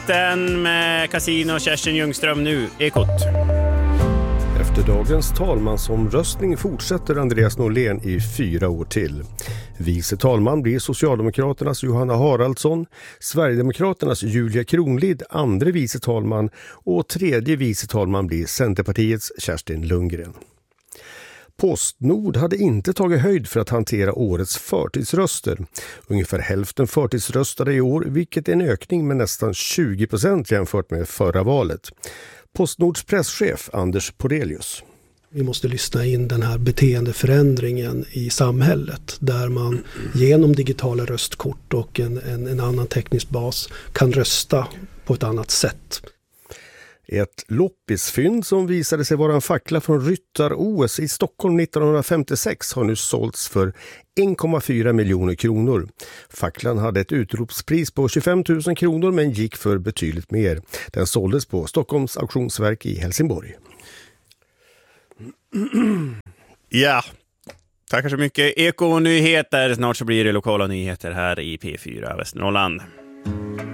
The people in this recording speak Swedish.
debatten med Casino och Kerstin Ljungström nu. Ekot. Efter dagens talmansomröstning fortsätter Andreas Norlén i 4 år till. Vice talman blir Socialdemokraternas Johanna Haraldsson, Sverigedemokraternas Julia Kronlid, andre vice talman och tredje vice talman blir Centerpartiets Kerstin Lundgren. Postnord hade inte tagit höjd för att hantera årets förtidsröster. Ungefär hälften förtidsröstade i år, vilket är en ökning med nästan 20% jämfört med förra valet. Postnords presschef Anders Porelius. Vi måste lyssna in den här beteendeförändringen i samhället där man genom digitala röstkort och en annan teknisk bas kan rösta på ett annat sätt. Ett loppisfynd som visade sig vara en fackla från Ryttar-OS i Stockholm 1956 har nu sålts för 1,4 miljoner kronor. Facklan hade ett utropspris på 25 000 kronor men gick för betydligt mer. Den såldes på Stockholms auktionsverk i Helsingborg. Ja, tackar så mycket. Eko-nyheter. Snart så blir det lokala nyheter här i P4 Västernorrland.